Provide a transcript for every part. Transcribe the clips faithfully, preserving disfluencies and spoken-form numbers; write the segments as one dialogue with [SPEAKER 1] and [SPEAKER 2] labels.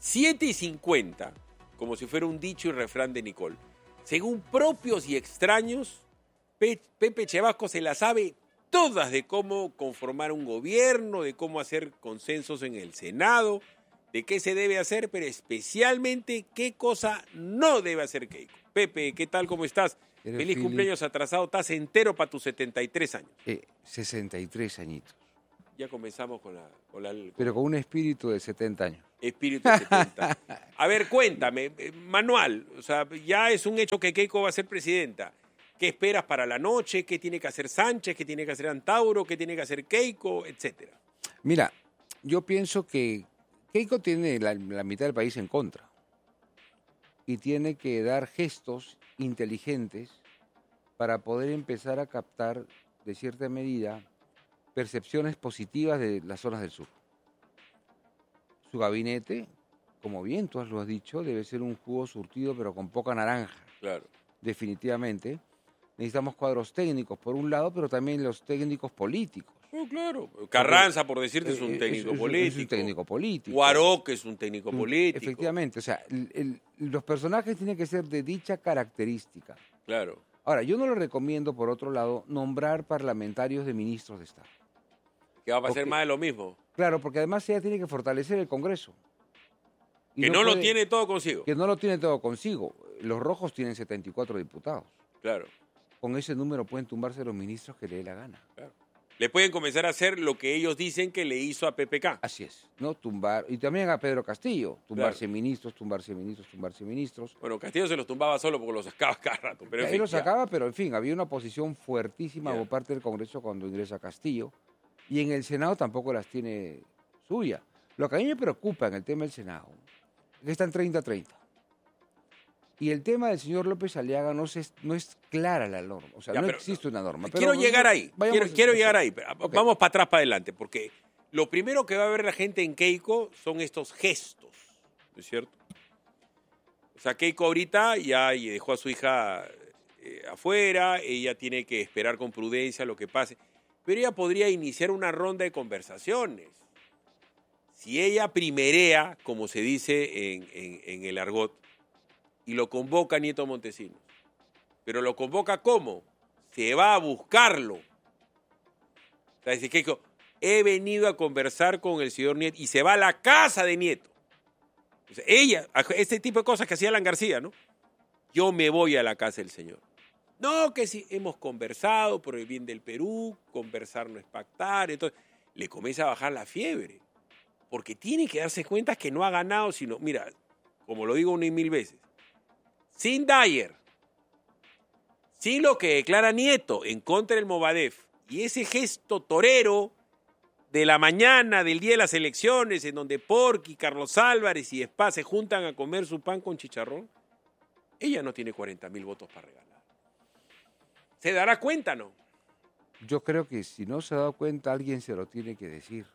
[SPEAKER 1] siete y cincuenta, como si fuera un dicho y refrán de Nicole. Según propios y extraños, Pe- Pepe Chevasco se la sabe todas de cómo conformar un gobierno, de cómo hacer consensos en el Senado, de qué se debe hacer, pero especialmente qué cosa no debe hacer Keiko. Pepe, ¿qué tal? ¿Cómo estás?
[SPEAKER 2] Eres
[SPEAKER 1] Feliz
[SPEAKER 2] Philip.
[SPEAKER 1] cumpleaños atrasado, estás entero para tus setenta y tres años.
[SPEAKER 2] Eh, sesenta y tres añitos.
[SPEAKER 1] Ya comenzamos con la... Con la con
[SPEAKER 2] Pero con un espíritu de setenta años.
[SPEAKER 1] Espíritu de setenta. A ver, cuéntame, eh, Manual, o sea, ya es un hecho que Keiko va a ser presidenta. ¿Qué esperas para la noche? ¿Qué tiene que hacer Sánchez? ¿Qué tiene que hacer Antauro? ¿Qué tiene que hacer Keiko? Etcétera.
[SPEAKER 2] Mira, yo pienso que Keiko tiene la, la mitad del país en contra. Y tiene que dar gestos inteligentes para poder empezar a captar, de cierta medida, percepciones positivas de las zonas del sur. Su gabinete, como bien tú lo has dicho, debe ser un jugo surtido pero con poca naranja.
[SPEAKER 1] Claro.
[SPEAKER 2] Definitivamente. Necesitamos cuadros técnicos, por un lado, pero también los técnicos políticos.
[SPEAKER 1] Oh, claro. Carranza, por decirte, es
[SPEAKER 2] Eh,
[SPEAKER 1] un
[SPEAKER 2] eh,
[SPEAKER 1] técnico
[SPEAKER 2] es- es-
[SPEAKER 1] político.
[SPEAKER 2] Es un técnico político.
[SPEAKER 1] Guaroc es un técnico
[SPEAKER 2] Mm,
[SPEAKER 1] político.
[SPEAKER 2] Efectivamente, o sea, el- el- los personajes tienen que ser de dicha característica.
[SPEAKER 1] Claro.
[SPEAKER 2] Ahora, yo no le recomiendo, por otro lado, nombrar parlamentarios de ministros de Estado.
[SPEAKER 1] Que va a pasar
[SPEAKER 2] Porque-
[SPEAKER 1] más de lo mismo.
[SPEAKER 2] Claro, porque además ella tiene que fortalecer el Congreso. Y
[SPEAKER 1] Que no, lo
[SPEAKER 2] puede-
[SPEAKER 1] tiene todo consigo.
[SPEAKER 2] Que no lo tiene todo consigo. Los rojos tienen setenta y cuatro diputados.
[SPEAKER 1] Claro,
[SPEAKER 2] Con ese número pueden tumbarse los ministros que le dé la gana.
[SPEAKER 1] claro. Le pueden comenzar a hacer lo que ellos dicen que le hizo a P P K.
[SPEAKER 2] Así es, ¿no? Tumbar, y también a Pedro Castillo, tumbarse
[SPEAKER 1] Claro.
[SPEAKER 2] ministros, tumbarse ministros, tumbarse ministros.
[SPEAKER 1] Bueno, Castillo se los tumbaba solo porque los sacaba cada rato. Pero en
[SPEAKER 2] Ahí
[SPEAKER 1] fin,
[SPEAKER 2] lo
[SPEAKER 1] ya.
[SPEAKER 2] sacaba, pero en fin, había una posición fuertísima
[SPEAKER 1] Ya.
[SPEAKER 2] por parte del Congreso cuando ingresa Castillo. Y en el Senado tampoco las tiene suya. Lo que a mí me preocupa en el tema del Senado es que están treinta a treinta. Y el tema del señor López Aliaga no, se, no es clara la norma. O sea,
[SPEAKER 1] Ya,
[SPEAKER 2] no
[SPEAKER 1] pero-
[SPEAKER 2] existe una norma.
[SPEAKER 1] Quiero
[SPEAKER 2] Pero
[SPEAKER 1] llegar ahí,
[SPEAKER 2] vayamos
[SPEAKER 1] quiero,
[SPEAKER 2] a-
[SPEAKER 1] quiero
[SPEAKER 2] ok.
[SPEAKER 1] llegar ahí. pero
[SPEAKER 2] Ok.
[SPEAKER 1] Vamos para atrás, para adelante, porque lo primero que va a ver la gente en Keiko son estos gestos, ¿no es cierto? O sea, Keiko ahorita ya dejó a su hija eh, afuera, ella tiene que esperar con prudencia lo que pase, pero ella podría iniciar una ronda de conversaciones. Si ella primerea, como se dice en, en, en el argot, y lo convoca Nieto Montesinos, pero lo convoca ¿cómo? Se va a buscarlo. O sea, dice Keiko, he venido a conversar con el señor Nieto, y se va a la casa de Nieto. O sea, ella, este tipo de cosas que hacía Alan García, ¿no? Yo me voy a la casa del señor. No, que sí, hemos conversado por el bien del Perú, conversar no es pactar, entonces le comienza a bajar la fiebre, porque tiene que darse cuenta que no ha ganado, sino, mira, como lo digo una y mil veces, sin Dyer, sin lo que declara Nieto en contra del Movadef, y ese gesto torero de la mañana del día de las elecciones, en donde Porky, Carlos Álvarez y Spa se juntan a comer su pan con chicharrón, ella no tiene cuarenta mil votos para regalar. ¿Se dará cuenta, no?
[SPEAKER 2] Yo creo que si no se ha dado cuenta, alguien se lo tiene que decir.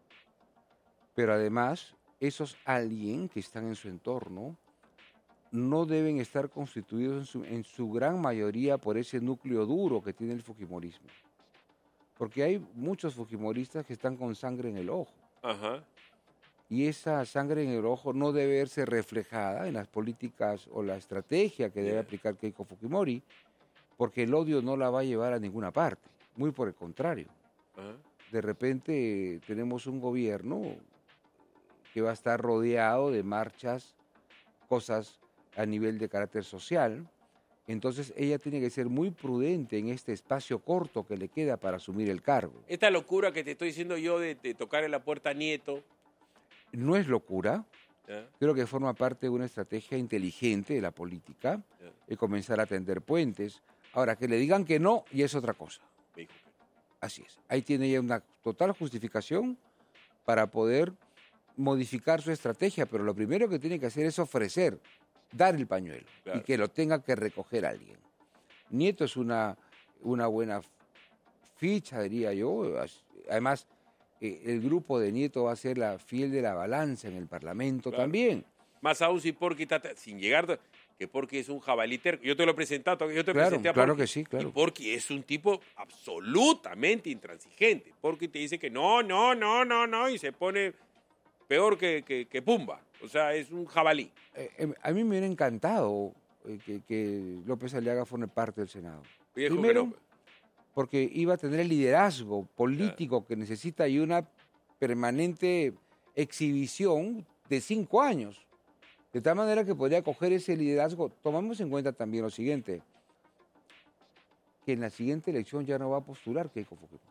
[SPEAKER 2] Pero además, esos alguien que están en su entorno no deben estar constituidos en su, en su gran mayoría por ese núcleo duro que tiene el fujimorismo. Porque hay muchos fujimoristas que están con sangre en el ojo.
[SPEAKER 1] Ajá.
[SPEAKER 2] Y esa sangre en el ojo no debe verse reflejada en las políticas o la estrategia que debe
[SPEAKER 1] Yeah.
[SPEAKER 2] aplicar Keiko Fujimori, porque el odio no la va a llevar a ninguna parte. Muy por el contrario.
[SPEAKER 1] Ajá.
[SPEAKER 2] De repente tenemos un gobierno que va a estar rodeado de marchas, cosas a nivel de carácter social. Entonces ella tiene que ser muy prudente en este espacio corto que le queda para asumir el cargo.
[SPEAKER 1] Esta locura que te estoy diciendo yo de, de tocarle la puerta a Nieto,
[SPEAKER 2] No es locura,
[SPEAKER 1] ¿ya?
[SPEAKER 2] creo que forma parte de una estrategia inteligente de la política,
[SPEAKER 1] Ya.
[SPEAKER 2] de comenzar a tender puentes. Ahora, que le digan que no, y es otra cosa.
[SPEAKER 1] Me dijo que no.
[SPEAKER 2] Así es. Ahí tiene ella una total justificación para poder modificar su estrategia, pero lo primero que tiene que hacer es ofrecer, dar el pañuelo,
[SPEAKER 1] Claro.
[SPEAKER 2] y que lo tenga que recoger alguien. Nieto es una, una buena ficha, diría yo. Además, eh, el grupo de Nieto va a ser la fiel de la balanza en el Parlamento
[SPEAKER 1] Claro.
[SPEAKER 2] también.
[SPEAKER 1] Más aún si Porky está, sin llegar, que Porky es un jabalí terco. Yo te lo he presentado, yo te
[SPEAKER 2] Claro,
[SPEAKER 1] presenté a
[SPEAKER 2] claro
[SPEAKER 1] Porky.
[SPEAKER 2] que sí, claro.
[SPEAKER 1] Y Porky es un tipo absolutamente intransigente. Porky te dice que no, no, no, no, no, y se pone peor que, que, que Pumba. O sea, es un jabalí.
[SPEAKER 2] Eh, eh, a mí me hubiera encantado eh, que, que López Aliaga forme parte del Senado.
[SPEAKER 1] Y dijo que
[SPEAKER 2] Primero,
[SPEAKER 1] no.
[SPEAKER 2] porque iba a tener el liderazgo político que necesita y una permanente exhibición de cinco años. De tal manera que podría coger ese liderazgo. Tomamos en cuenta también lo siguiente, que en la siguiente elección ya no va a postular Keiko Fujimori.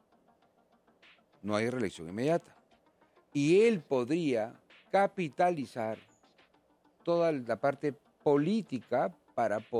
[SPEAKER 2] No hay reelección inmediata. Y él podría capitalizar toda la parte política para poder